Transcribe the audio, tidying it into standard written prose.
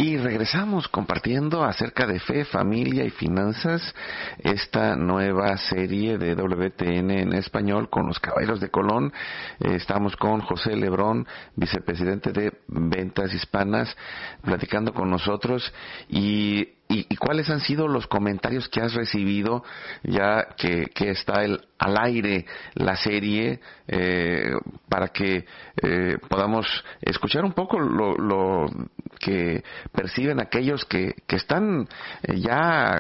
Y regresamos compartiendo acerca de fe, familia y finanzas, esta nueva serie de WTN en español con los Caballeros de Colón. Estamos con José Lebrón, vicepresidente de Ventas Hispanas, platicando con nosotros. ¿Y cuáles han sido los comentarios que has recibido ya que está al aire la serie, para que podamos escuchar un poco lo que perciben aquellos que están ya